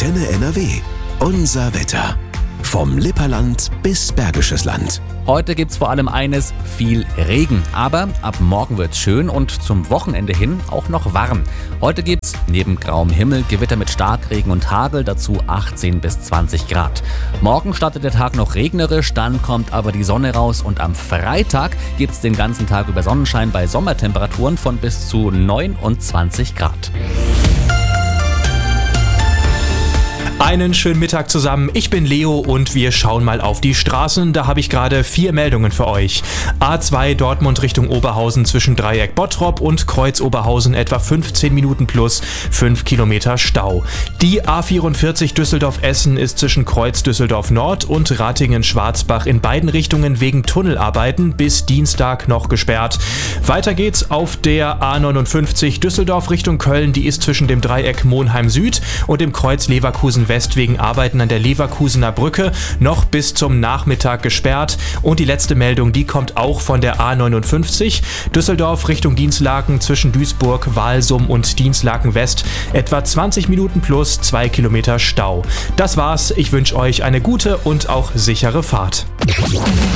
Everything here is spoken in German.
Antenne NRW. Unser Wetter. Vom Lipperland bis Bergisches Land. Heute gibt's vor allem eines, viel Regen. Aber ab morgen wird's schön und zum Wochenende hin auch noch warm. Heute gibt's neben grauem Himmel Gewitter mit Starkregen und Hagel, dazu 18 bis 20 Grad. Morgen startet der Tag noch regnerisch, dann kommt aber die Sonne raus und am Freitag gibt's den ganzen Tag über Sonnenschein bei Sommertemperaturen von bis zu 29 Grad. Einen schönen Mittag zusammen, ich bin Leo und wir schauen mal auf die Straßen. Da habe ich gerade 4 Meldungen für euch. A2 Dortmund Richtung Oberhausen zwischen Dreieck Bottrop und Kreuz Oberhausen etwa 15 Minuten plus 5 Kilometer Stau. Die A44 Düsseldorf-Essen ist zwischen Kreuz Düsseldorf Nord und Ratingen-Schwarzbach in beiden Richtungen wegen Tunnelarbeiten bis Dienstag noch gesperrt. Weiter geht's auf der A59 Düsseldorf Richtung Köln, die ist zwischen dem Dreieck Monheim Süd und dem Kreuz Leverkusen West wegen Arbeiten an der Leverkusener Brücke noch bis zum Nachmittag gesperrt. Und die letzte Meldung, die kommt auch von der A59 Düsseldorf Richtung Dinslaken zwischen Duisburg, Walsum und Dinslaken West etwa 20 Minuten plus 2 Kilometer Stau. Das war's, ich wünsche euch eine gute und auch sichere Fahrt.